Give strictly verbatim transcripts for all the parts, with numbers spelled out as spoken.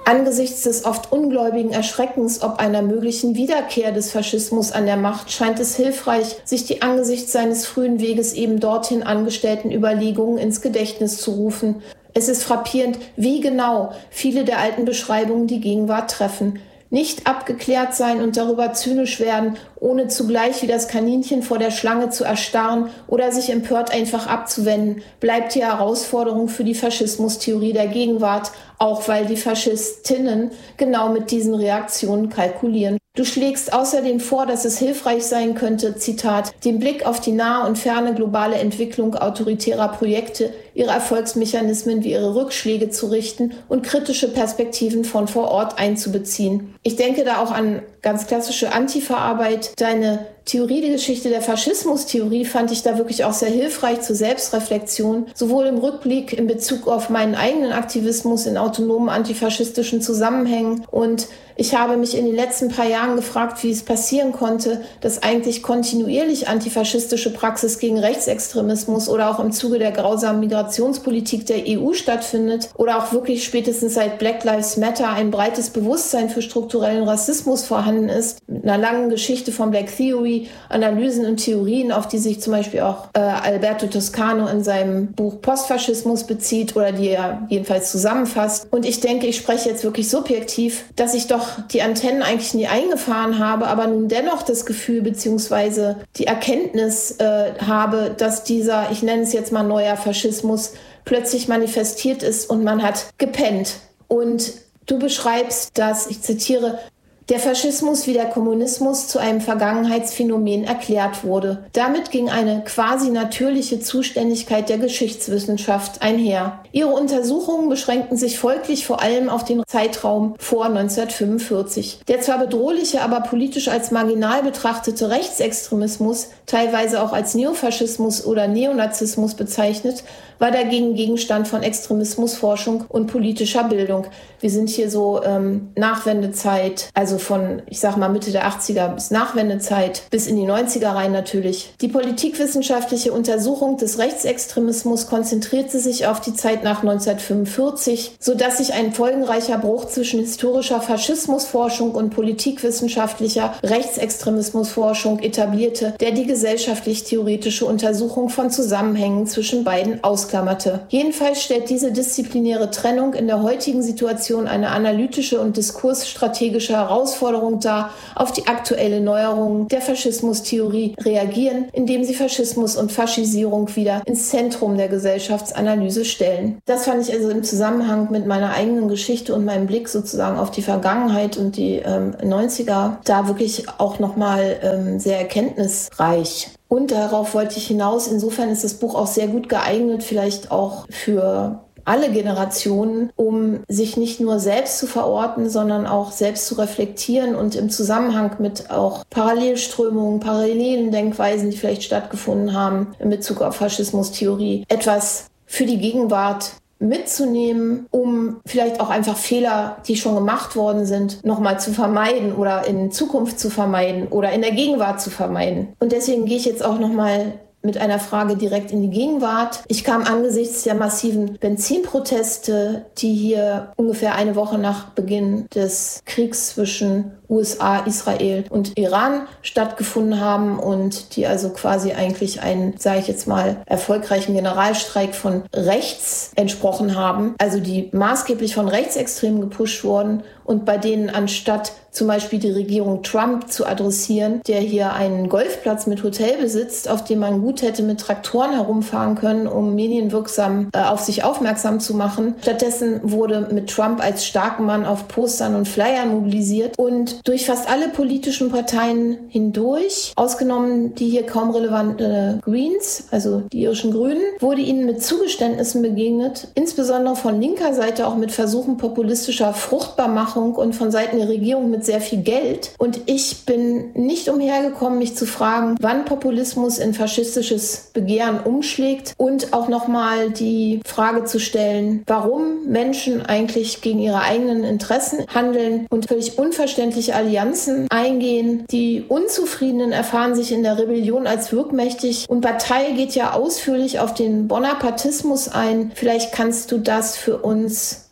Angesichts des oft ungläubigen Erschreckens ob einer möglichen Wiederkehr des Faschismus an der Macht scheint es hilfreich, sich die angesichts seines frühen Weges eben dorthin angestellten Überlegungen ins Gedächtnis zu rufen. Es ist frappierend, wie genau viele der alten Beschreibungen die Gegenwart treffen. Nicht abgeklärt sein und darüber zynisch werden, ohne zugleich wie das Kaninchen vor der Schlange zu erstarren oder sich empört einfach abzuwenden, bleibt die Herausforderung für die Faschismustheorie der Gegenwart, auch weil die Faschistinnen genau mit diesen Reaktionen kalkulieren. Du schlägst außerdem vor, dass es hilfreich sein könnte, Zitat, den Blick auf die nahe und ferne globale Entwicklung autoritärer Projekte, ihre Erfolgsmechanismen wie ihre Rückschläge zu richten und kritische Perspektiven von vor Ort einzubeziehen. Ich denke da auch an ganz klassische Antifa-Arbeit. Deine Theorie, die Geschichte der Faschismustheorie fand ich da wirklich auch sehr hilfreich zur Selbstreflexion, sowohl im Rückblick in Bezug auf meinen eigenen Aktivismus in autonomen antifaschistischen Zusammenhängen. Und ich habe mich in den letzten paar Jahren gefragt, wie es passieren konnte, dass eigentlich kontinuierlich antifaschistische Praxis gegen Rechtsextremismus oder auch im Zuge der grausamen Migrationspolitik der E U stattfindet oder auch wirklich spätestens seit Black Lives Matter ein breites Bewusstsein für strukturellen Rassismus vorhanden ist, mit einer langen Geschichte von Black Theory, Analysen und Theorien, auf die sich zum Beispiel auch äh, Alberto Toscano in seinem Buch Postfaschismus bezieht oder die er jedenfalls zusammenfasst. Und ich denke, ich spreche jetzt wirklich subjektiv, dass ich doch die Antennen eigentlich nie eingefahren habe, aber nun dennoch das Gefühl bzw. die Erkenntnis äh, habe, dass dieser, ich nenne es jetzt mal neuer Faschismus, plötzlich manifestiert ist und man hat gepennt. Und du beschreibst, dass, ich zitiere, der Faschismus wie der Kommunismus zu einem Vergangenheitsphänomen erklärt wurde. Damit ging eine quasi natürliche Zuständigkeit der Geschichtswissenschaft einher. Ihre Untersuchungen beschränkten sich folglich vor allem auf den Zeitraum vor neunzehnhundertfünfundvierzig. Der zwar bedrohliche, aber politisch als marginal betrachtete Rechtsextremismus, teilweise auch als Neofaschismus oder Neonazismus bezeichnet, war dagegen Gegenstand von Extremismusforschung und politischer Bildung. Wir sind hier so ähm, Nachwendezeit, also von, ich sag mal, Mitte der achtziger bis Nachwendezeit, bis in die neunziger rein natürlich. Die politikwissenschaftliche Untersuchung des Rechtsextremismus konzentrierte sich auf die Zeit nach neunzehnhundertfünfundvierzig, sodass sich ein folgenreicher Bruch zwischen historischer Faschismusforschung und politikwissenschaftlicher Rechtsextremismusforschung etablierte, der die gesellschaftlich-theoretische Untersuchung von Zusammenhängen zwischen beiden ausklammerte. Jedenfalls stellt diese disziplinäre Trennung in der heutigen Situation eine analytische und diskursstrategische Herausforderung dar, auf die aktuelle Neuerung der Faschismustheorie reagieren, indem sie Faschismus und Faschisierung wieder ins Zentrum der Gesellschaftsanalyse stellen. Das fand ich also im Zusammenhang mit meiner eigenen Geschichte und meinem Blick sozusagen auf die Vergangenheit und die ähm, neunziger da wirklich auch nochmal ähm, sehr erkenntnisreich. Und darauf wollte ich hinaus. Insofern ist das Buch auch sehr gut geeignet, vielleicht auch für alle Generationen, um sich nicht nur selbst zu verorten, sondern auch selbst zu reflektieren und im Zusammenhang mit auch Parallelströmungen, parallelen Denkweisen, die vielleicht stattgefunden haben in Bezug auf Faschismustheorie, etwas für die Gegenwart mitzunehmen, um vielleicht auch einfach Fehler, die schon gemacht worden sind, nochmal zu vermeiden oder in Zukunft zu vermeiden oder in der Gegenwart zu vermeiden. Und deswegen gehe ich jetzt auch nochmal mit einer Frage direkt in die Gegenwart. Ich kam angesichts der massiven Benzinproteste, die hier ungefähr eine Woche nach Beginn des Kriegs zwischen U S A, Israel und Iran stattgefunden haben und die also quasi eigentlich einen, sage ich jetzt mal, erfolgreichen Generalstreik von rechts entsprochen haben, also die maßgeblich von Rechtsextremen gepusht wurden und bei denen anstatt zum Beispiel die Regierung Trump zu adressieren, der hier einen Golfplatz mit Hotel besitzt, auf dem man gut hätte mit Traktoren herumfahren können, um medienwirksam äh, auf sich aufmerksam zu machen. Stattdessen wurde mit Trump als starken Mann auf Postern und Flyern mobilisiert und durch fast alle politischen Parteien hindurch, ausgenommen die hier kaum relevanten Greens, also die irischen Grünen, wurde ihnen mit Zugeständnissen begegnet, insbesondere von linker Seite auch mit Versuchen populistischer Fruchtbarmachung und von Seiten der Regierung mit sehr viel Geld. Und ich bin nicht umhergekommen, mich zu fragen, wann Populismus in faschistisches Begehren umschlägt und auch nochmal die Frage zu stellen, warum Menschen eigentlich gegen ihre eigenen Interessen handeln und völlig unverständliche Allianzen eingehen. Die Unzufriedenen erfahren sich in der Rebellion als wirkmächtig und Partei geht ja ausführlich auf den Bonapartismus ein. Vielleicht kannst du das für uns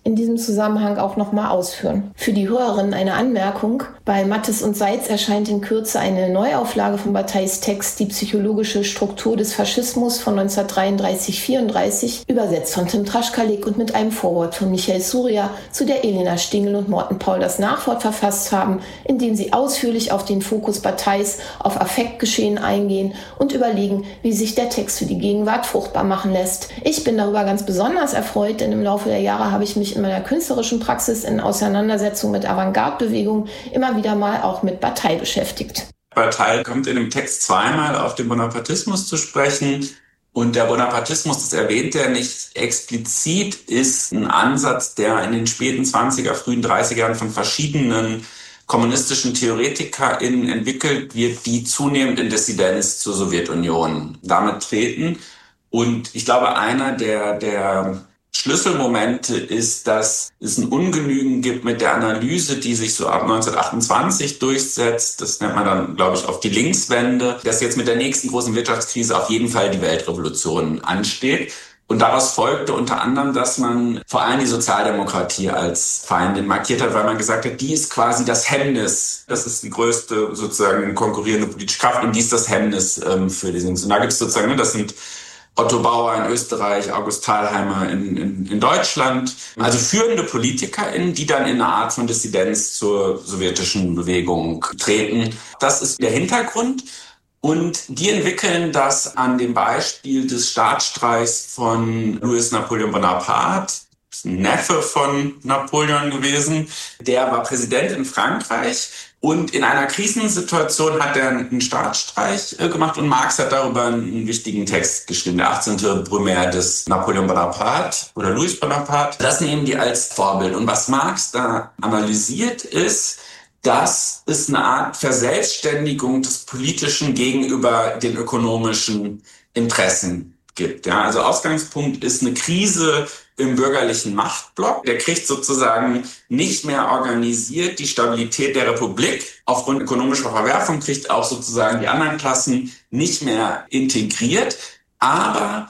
in diesem Zusammenhang auch nochmal ausführen. Für die Hörerinnen eine Anmerkung. Bei Mattes und Seitz erscheint in Kürze eine Neuauflage von Batailles Text Die psychologische Struktur des Faschismus von neunzehnhundertdreiunddreißig vierunddreißig, übersetzt von Tim Traschkalik und mit einem Vorwort von Michael Surya, zu der Elena Stingel und Morten Paul das Nachwort verfasst haben, in dem sie ausführlich auf den Fokus Batailles auf Affektgeschehen eingehen und überlegen, wie sich der Text für die Gegenwart fruchtbar machen lässt. Ich bin darüber ganz besonders erfreut, denn im Laufe der Jahre habe ich mich in meiner künstlerischen Praxis in Auseinandersetzung mit Avantgarde-Bewegung immer wieder mal auch mit Bataille beschäftigt. Bataille kommt in dem Text zweimal auf den Bonapartismus zu sprechen. Und der Bonapartismus, das erwähnt er nicht explizit, ist ein Ansatz, der in den späten zwanziger, frühen dreißiger Jahren von verschiedenen kommunistischen TheoretikerInnen entwickelt wird, die zunehmend in Dissidenz zur Sowjetunion damit treten. Und ich glaube, einer der, der Schlüsselmomente ist, dass es ein Ungenügen gibt mit der Analyse, die sich so ab neunzehnhundertachtundzwanzig durchsetzt. Das nennt man dann, glaube ich, auf die Linkswende, dass jetzt mit der nächsten großen Wirtschaftskrise auf jeden Fall die Weltrevolution ansteht. Und daraus folgte unter anderem, dass man vor allem die Sozialdemokratie als Feindin markiert hat, weil man gesagt hat, die ist quasi das Hemmnis. Das ist die größte sozusagen konkurrierende politische Kraft und die ist das Hemmnis ähm, für die Dings. Und da gibt es sozusagen, ne, das sind Otto Bauer in Österreich, August Thalheimer in, in, in Deutschland. Also führende PolitikerInnen, die dann in eine Art von Dissidenz zur sowjetischen Bewegung treten. Das ist der Hintergrund. Und die entwickeln das an dem Beispiel des Staatsstreichs von Louis Napoleon Bonaparte. Das ist ein Neffe von Napoleon gewesen. Der war Präsident in Frankreich. Und in einer Krisensituation hat er einen Staatsstreich gemacht und Marx hat darüber einen wichtigen Text geschrieben, der achtzehnte Brumaire des Napoleon Bonaparte oder Louis Bonaparte. Das nehmen die als Vorbild. Und was Marx da analysiert ist, dass es eine Art Verselbstständigung des Politischen gegenüber den ökonomischen Interessen gibt. Ja, also Ausgangspunkt ist eine Krise im bürgerlichen Machtblock. Der kriegt sozusagen nicht mehr organisiert die Stabilität der Republik. Aufgrund ökonomischer Verwerfung kriegt auch sozusagen die anderen Klassen nicht mehr integriert. Aber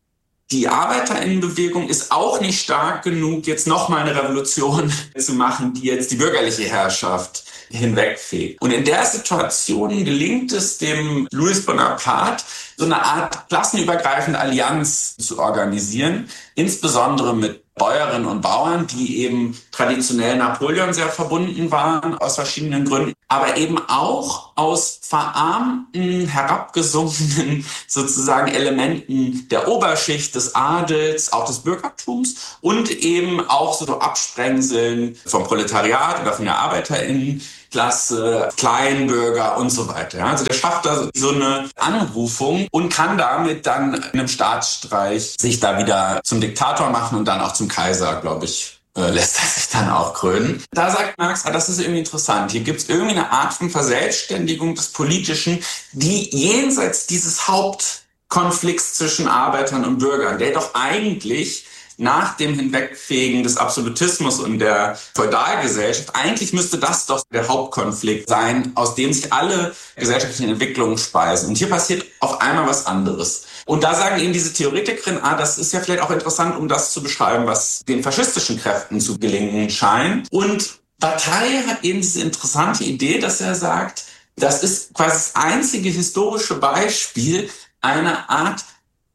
die Arbeiterinnenbewegung ist auch nicht stark genug, jetzt nochmal eine Revolution zu machen, die jetzt die bürgerliche Herrschaft hinwegfegt. Und in der Situation gelingt es dem Louis Bonaparte, so eine Art klassenübergreifende Allianz zu organisieren, insbesondere mit Bäuerinnen und Bauern, die eben traditionell Napoleon sehr verbunden waren, aus verschiedenen Gründen, aber eben auch aus verarmten, herabgesunkenen sozusagen Elementen der Oberschicht, des Adels, auch des Bürgertums und eben auch so Absprengseln vom Proletariat oder von der Arbeiterinnenklasse, Kleinbürger und so weiter. Also der schafft da so eine Anrufung und kann damit dann in einem Staatsstreich sich da wieder zum Diktator machen und dann auch zum Kaiser, glaube ich, äh, lässt er sich dann auch krönen. Da sagt Marx, ah, das ist irgendwie interessant. Hier gibt es irgendwie eine Art von Verselbstständigung des Politischen, die jenseits dieses Hauptkonflikts zwischen Arbeitern und Bürgern, der doch eigentlich nach dem Hinwegfegen des Absolutismus und der Feudalgesellschaft, eigentlich müsste das doch der Hauptkonflikt sein, aus dem sich alle gesellschaftlichen Entwicklungen speisen. Und hier passiert auf einmal was anderes. Und da sagen eben diese Theoretikerinnen, ah, das ist ja vielleicht auch interessant, um das zu beschreiben, was den faschistischen Kräften zu gelingen scheint. Und Bataille hat eben diese interessante Idee, dass er sagt, das ist quasi das einzige historische Beispiel einer Art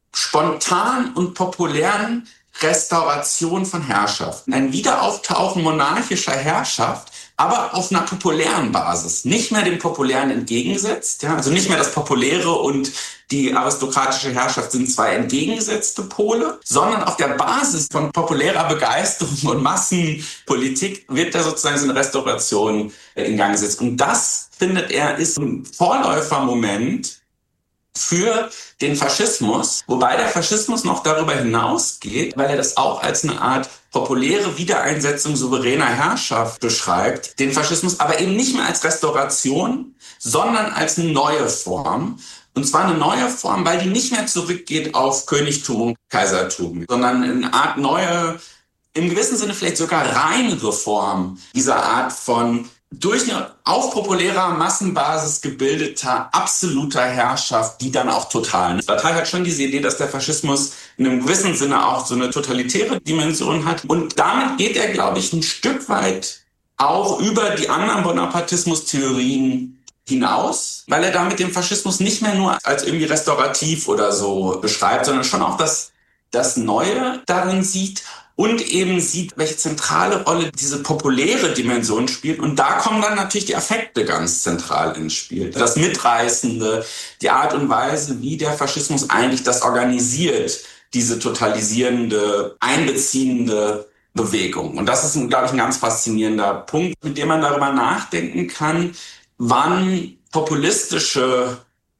spontan und populären Restauration von Herrschaft. Ein Wiederauftauchen monarchischer Herrschaft, aber auf einer populären Basis. Nicht mehr dem Populären entgegengesetzt, ja, also nicht mehr das Populäre und die aristokratische Herrschaft sind zwei entgegengesetzte Pole, sondern auf der Basis von populärer Begeisterung und Massenpolitik wird da sozusagen so eine Restauration in Gang gesetzt. Und das, findet er, ist ein Vorläufermoment für den Faschismus, wobei der Faschismus noch darüber hinausgeht, weil er das auch als eine Art populäre Wiedereinsetzung souveräner Herrschaft beschreibt, den Faschismus aber eben nicht mehr als Restauration, sondern als eine neue Form. Und zwar eine neue Form, weil die nicht mehr zurückgeht auf Königtum und Kaisertum, sondern eine Art neue, im gewissen Sinne vielleicht sogar reinere Form dieser Art von durch eine auf populärer Massenbasis gebildeter, absoluter Herrschaft, die dann auch total ist. Bataille hat schon diese Idee, dass der Faschismus in einem gewissen Sinne auch so eine totalitäre Dimension hat. Und damit geht er, glaube ich, ein Stück weit auch über die anderen Bonapartismus-Theorien hinaus, weil er damit den Faschismus nicht mehr nur als irgendwie restaurativ oder so beschreibt, sondern schon auch das, das Neue darin sieht und eben sieht, welche zentrale Rolle diese populäre Dimension spielt. Und da kommen dann natürlich die Affekte ganz zentral ins Spiel. Das Mitreißende, die Art und Weise, wie der Faschismus eigentlich das organisiert, diese totalisierende, einbeziehende Bewegung. Und das ist, glaube ich, ein ganz faszinierender Punkt, mit dem man darüber nachdenken kann, wann populistische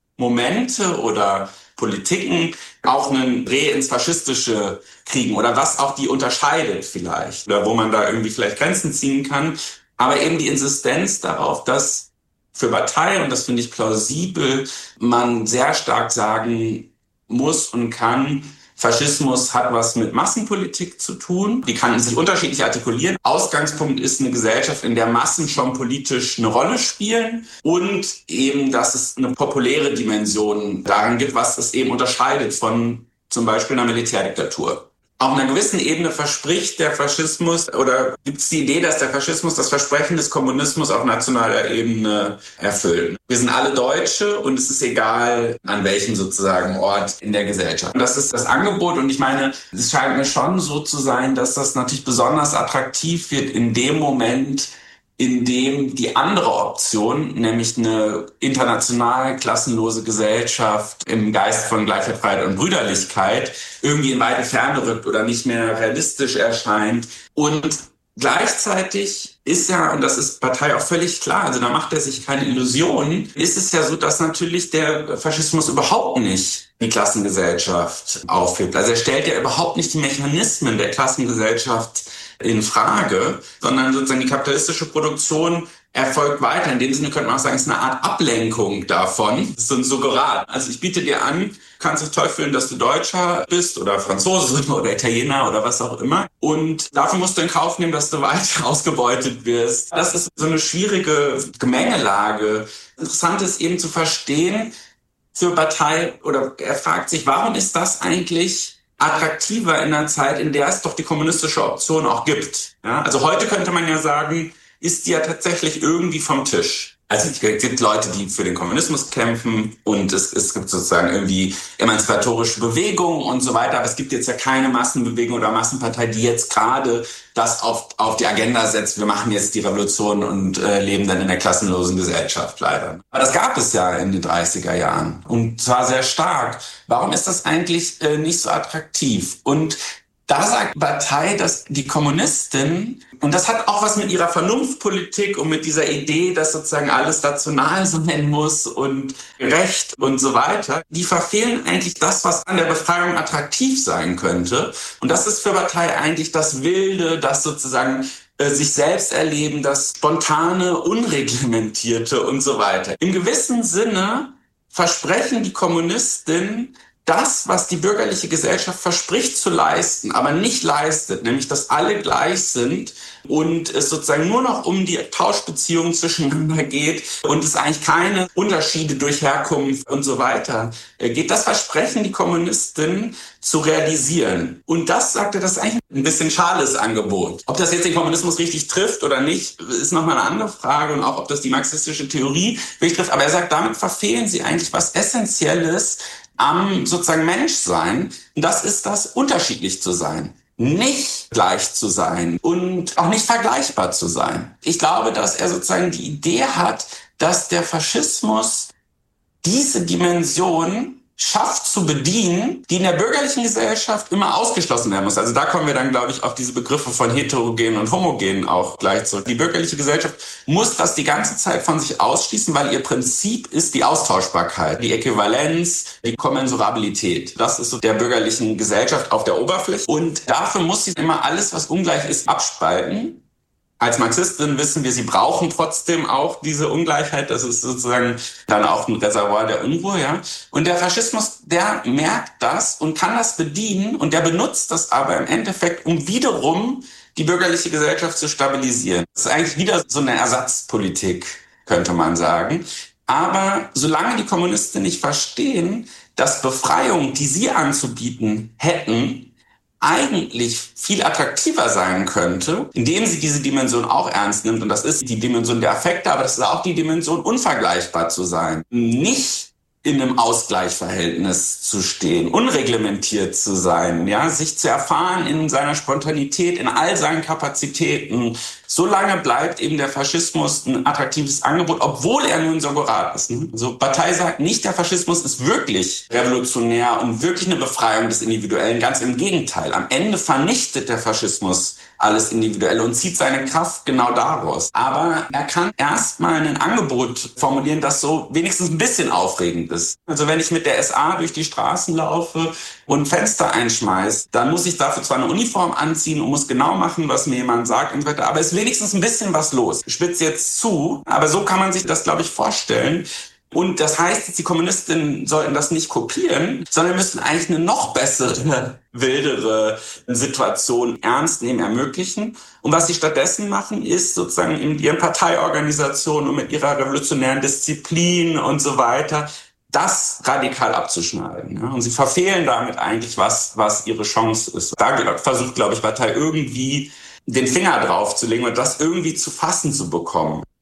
Momente oder Politiken auch einen Dreh ins Faschistische kriegen oder was auch die unterscheidet vielleicht oder wo man da irgendwie vielleicht Grenzen ziehen kann. Aber eben die Insistenz darauf, dass für Bataille, und das finde ich plausibel, man sehr stark sagen muss und kann, Faschismus hat was mit Massenpolitik zu tun. Die kann sich unterschiedlich artikulieren. Ausgangspunkt ist eine Gesellschaft, in der Massen schon politisch eine Rolle spielen und eben, dass es eine populäre Dimension daran gibt, was es eben unterscheidet von zum Beispiel einer Militärdiktatur. Auf einer gewissen Ebene verspricht der Faschismus oder gibt es die Idee, dass der Faschismus das Versprechen des Kommunismus auf nationaler Ebene erfüllt. Wir sind alle Deutsche und es ist egal, an welchem sozusagen Ort in der Gesellschaft. Und das ist das Angebot und ich meine, es scheint mir schon so zu sein, dass das natürlich besonders attraktiv wird in dem Moment, in dem die andere Option, nämlich eine international klassenlose Gesellschaft im Geist von Gleichheit, Freiheit und Brüderlichkeit, irgendwie in weite Ferne rückt oder nicht mehr realistisch erscheint. Und gleichzeitig ist ja, und das ist Bataille auch völlig klar, also da macht er sich keine Illusionen, ist es ja so, dass natürlich der Faschismus überhaupt nicht die Klassengesellschaft aufhebt. Also er stellt ja überhaupt nicht die Mechanismen der Klassengesellschaft in Frage, sondern sozusagen die kapitalistische Produktion erfolgt weiter. In dem Sinne könnte man auch sagen, es ist eine Art Ablenkung davon. Das ist so ein Suggerat. Also ich biete dir an, kannst dich toll fühlen, dass du Deutscher bist oder Franzose oder Italiener oder was auch immer. Und dafür musst du in Kauf nehmen, dass du weiter ausgebeutet wirst. Das ist so eine schwierige Gemengelage. Interessant ist eben zu verstehen für Bataille, oder er fragt sich, warum ist das eigentlich attraktiver in einer Zeit, in der es doch die kommunistische Option auch gibt. Ja? Also heute könnte man ja sagen, ist die ja tatsächlich irgendwie vom Tisch. Also es gibt Leute, die für den Kommunismus kämpfen und es, es gibt sozusagen irgendwie emanzipatorische Bewegungen und so weiter. Aber es gibt jetzt ja keine Massenbewegung oder Massenpartei, die jetzt gerade das auf, auf die Agenda setzt. Wir machen jetzt die Revolution und äh, leben dann in der klassenlosen Gesellschaft leider. Aber das gab es ja in den dreißiger Jahren und zwar sehr stark. Warum ist das eigentlich äh, nicht so attraktiv? Und da sagt Bataille, dass die Kommunisten, und das hat auch was mit ihrer Vernunftpolitik und mit dieser Idee, dass sozusagen alles rational sein muss und gerecht und so weiter, die verfehlen eigentlich das, was an der Befreiung attraktiv sein könnte. Und das ist für Bataille eigentlich das Wilde, das sozusagen äh, sich selbst erleben, das spontane, unreglementierte und so weiter. Im gewissen Sinne versprechen die Kommunisten das, was die bürgerliche Gesellschaft verspricht zu leisten, aber nicht leistet, nämlich dass alle gleich sind und es sozusagen nur noch um die Tauschbeziehungen zwischeneinander geht und es eigentlich keine Unterschiede durch Herkunft und so weiter geht. Das versprechen die Kommunisten zu realisieren. Und das, sagt er, das ist eigentlich ein bisschen schales Angebot. Ob das jetzt den Kommunismus richtig trifft oder nicht, ist nochmal eine andere Frage und auch, ob das die marxistische Theorie richtig trifft. Aber er sagt, damit verfehlen sie eigentlich was Essentielles am sozusagen Menschsein. Und das ist das, unterschiedlich zu sein, nicht gleich zu sein und auch nicht vergleichbar zu sein. Ich glaube, dass er sozusagen die Idee hat, dass der Faschismus diese Dimension schafft zu bedienen, die in der bürgerlichen Gesellschaft immer ausgeschlossen werden muss. Also da kommen wir dann, glaube ich, auf diese Begriffe von heterogen und homogen auch gleich zurück. Die bürgerliche Gesellschaft muss das die ganze Zeit von sich ausschließen, weil ihr Prinzip ist die Austauschbarkeit, die Äquivalenz, die Kommensurabilität. Das ist so der bürgerlichen Gesellschaft auf der Oberfläche. Und dafür muss sie immer alles, was ungleich ist, abspalten. Als Marxistin wissen wir, sie brauchen trotzdem auch diese Ungleichheit. Das ist sozusagen dann auch ein Reservoir der Unruhe, ja. Und der Faschismus, der merkt das und kann das bedienen und der benutzt das aber im Endeffekt, um wiederum die bürgerliche Gesellschaft zu stabilisieren. Das ist eigentlich wieder so eine Ersatzpolitik, könnte man sagen. Aber solange die Kommunisten nicht verstehen, dass Befreiung, die sie anzubieten hätten, eigentlich viel attraktiver sein könnte, indem sie diese Dimension auch ernst nimmt. Und das ist die Dimension der Affekte, aber das ist auch die Dimension, unvergleichbar zu sein. Nicht in einem Ausgleichsverhältnis zu stehen, unreglementiert zu sein, ja, sich zu erfahren in seiner Spontanität, in all seinen Kapazitäten. Solange bleibt eben der Faschismus ein attraktives Angebot, obwohl er nur ein Surrogat ist. Also Bataille sagt nicht, der Faschismus ist wirklich revolutionär und wirklich eine Befreiung des Individuellen. Ganz im Gegenteil. Am Ende vernichtet der Faschismus alles Individuelle und zieht seine Kraft genau daraus. Aber er kann erstmal ein Angebot formulieren, das so wenigstens ein bisschen aufregend ist. Also wenn ich mit der S A durch die Straßen laufe und Fenster einschmeiß, dann muss ich dafür zwar eine Uniform anziehen und muss genau machen, was mir jemand sagt und so weiter, aber es ist wenigstens ein bisschen was los. Ich spitze jetzt zu, aber so kann man sich das, glaube ich, vorstellen. Und das heißt, die Kommunistinnen sollten das nicht kopieren, sondern müssten eigentlich eine noch bessere, wildere Situation ernst nehmen, ermöglichen. Und was sie stattdessen machen, ist sozusagen in ihren Parteiorganisationen und mit ihrer revolutionären Disziplin und so weiter, das radikal abzuschneiden. Und sie verfehlen damit eigentlich was, was ihre Chance ist. Da versucht, glaube ich, Bataille irgendwie den Finger drauf zu legen und das irgendwie zu fassen zu bekommen.